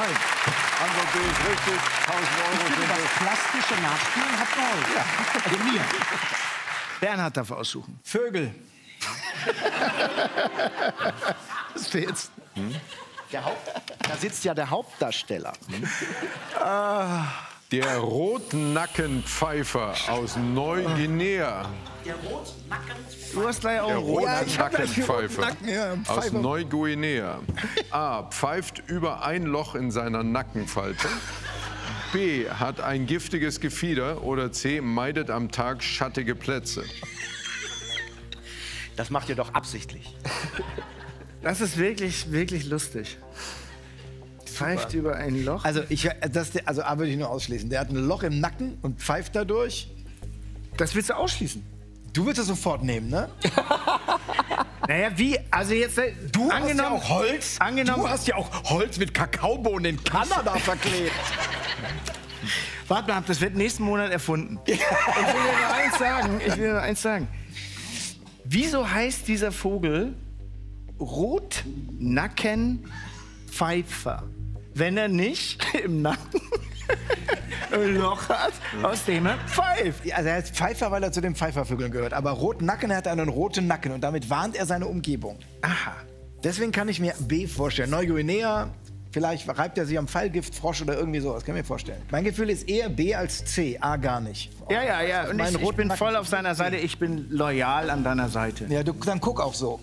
Nein. Antwort B ist richtig. 1000 Euro sind Das es. plastische Nachspielen hat geholfen. Ja. Mir. Bernhard darf aussuchen. Vögel. Das wäre jetzt. Da sitzt ja der Hauptdarsteller. Der Rotnackenpfeifer aus Neuguinea. Du hast gleich auch Der einen roten. Rotnackenpfeifer Ja, aus Pfeifer. Neuguinea. A. Pfeift über ein Loch in seiner Nackenfalte. B. Hat ein giftiges Gefieder. Oder C. Meidet am Tag schattige Plätze. Das macht ihr doch absichtlich. Das ist wirklich, wirklich lustig. Pfeift über ein Loch. Also, A würde ich nur ausschließen. Der hat ein Loch im Nacken und pfeift dadurch. Das willst du ausschließen? Du würdest es sofort nehmen, ne? Naja, wie? Also jetzt, Du angenommen, hast ja auch Holz. Angenommen, Du hast ja auch Holz mit Kakaobohnen in Kanada verklebt. warte mal, das wird nächsten Monat erfunden. Ich will nur eins sagen. Wieso heißt dieser Vogel Rotnackenpfeifer, wenn er nicht im Nacken ein Loch hat, aus dem er pfeift? Also er ist Pfeifer, weil er zu den Pfeifervögeln gehört. Aber Rotnacken, er hat einen roten Nacken und damit warnt er seine Umgebung. Aha. Deswegen kann ich mir B vorstellen. Neuguinea, vielleicht reibt er sich am Fallgiftfrosch oder irgendwie sowas. Kann ich mir vorstellen. Mein Gefühl ist eher B als C. A gar nicht. Ja. Und Mein ich roten bin Nacken. voll auf seiner Seite. Ich bin loyal an deiner Seite. Ja, dann guck auch so.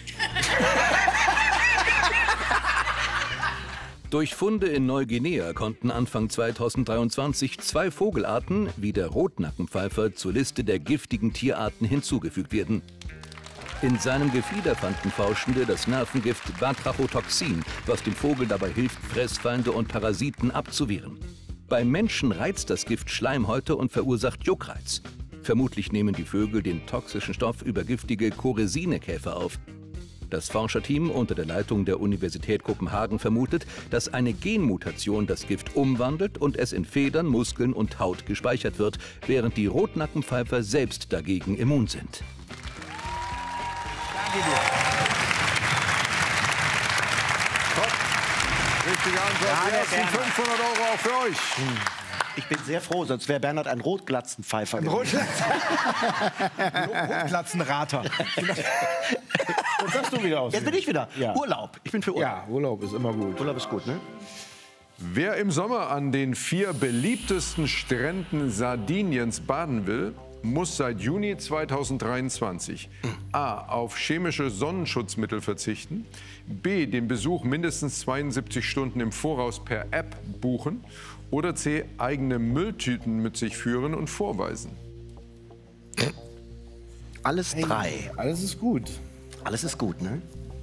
Durch Funde in Neuguinea konnten Anfang 2023 2 Vogelarten wie der Rotnackenpfeifer zur Liste der giftigen Tierarten hinzugefügt werden. In seinem Gefieder fanden Forschende das Nervengift Batrachotoxin, was dem Vogel dabei hilft, Fressfeinde und Parasiten abzuwehren. Beim Menschen reizt das Gift Schleimhäute und verursacht Juckreiz. Vermutlich nehmen die Vögel den toxischen Stoff über giftige Choresinkäfer auf. Das Forscherteam unter der Leitung der Universität Kopenhagen vermutet, dass eine Genmutation das Gift umwandelt und es in Federn, Muskeln und Haut gespeichert wird, während die Rotnackenpfeifer selbst dagegen immun sind. Richtige Antwort. Ja, Die der ersten Bernhard. 500 Euro auch für euch. Ich bin sehr froh, sonst wäre Bernhard ein Rotglatzenpfeifer gewesen. Rotglatzenrater. Jetzt darfst du wieder aus. Jetzt bin ich wieder. Ja. Urlaub. Ich bin für Urlaub. Ja, Urlaub ist immer gut. Urlaub ist gut, ne? Wer im Sommer an den 4 beliebtesten Stränden Sardiniens baden will, muss seit Juni 2023 A. auf chemische Sonnenschutzmittel verzichten, B. den Besuch mindestens 72 Stunden im Voraus per App buchen oder C. eigene Mülltüten mit sich führen und vorweisen. Alles 3. Alles ist gut. Alles ist gut, ne?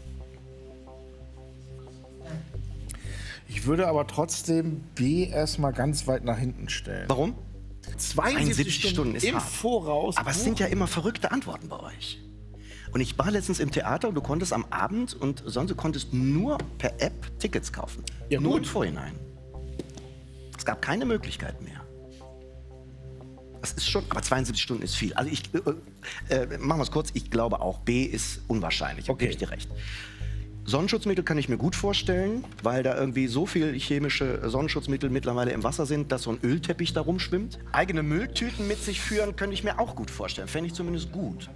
Ich würde aber trotzdem B erstmal ganz weit nach hinten stellen. Warum? 72 Stunden ist im hart. Voraus. Aber es sind ja immer verrückte Antworten bei euch. Und ich war letztens im Theater und du konntest am Abend und sonst du konntest nur per App Tickets kaufen. Ja, nur gut. im Vorhinein. Es gab keine Möglichkeit mehr. Das ist schon, aber 72 Stunden ist viel. Also machen wir es kurz, ich glaube auch, B ist unwahrscheinlich. Okay. Gebe ich dir recht. Sonnenschutzmittel kann ich mir gut vorstellen, weil da irgendwie so viel chemische Sonnenschutzmittel mittlerweile im Wasser sind, dass so ein Ölteppich da rumschwimmt. Eigene Mülltüten mit sich führen, könnte ich mir auch gut vorstellen. Fände ich zumindest gut.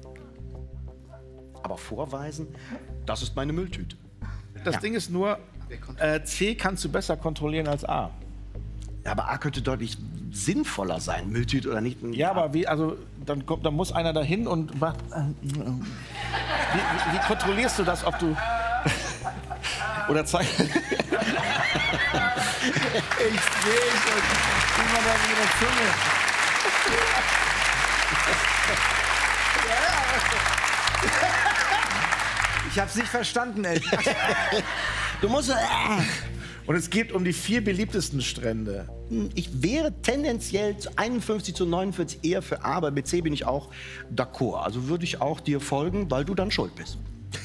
Aber vorweisen, das ist meine Mülltüte. Das Ja. Ding ist nur, C kannst du besser kontrollieren als A. Ja, aber A könnte deutlich sinnvoller sein, Mülltüte oder nicht. Ja, aber wie, also dann muss einer dahin und macht. Wie kontrollierst du das, ob du. Oder zeig. Ich sehe schon, wie man da mit der Zunge. Ich hab's nicht verstanden, ey. Du musst. Und es geht um die 4 beliebtesten Strände. Ich wäre tendenziell zu 51 zu 49 eher für A, aber mit C bin ich auch d'accord. Also würde ich auch dir folgen, weil du dann schuld bist.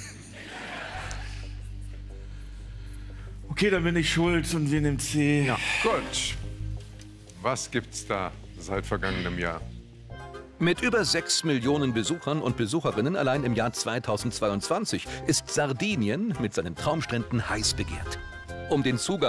Okay, dann bin ich schuld und wir nehmen C. Ja. Gut. Was gibt's da seit vergangenem Jahr? Mit über 6 Millionen Besuchern und Besucherinnen allein im Jahr 2022 ist Sardinien mit seinen Traumstränden heiß begehrt. Um den Zugang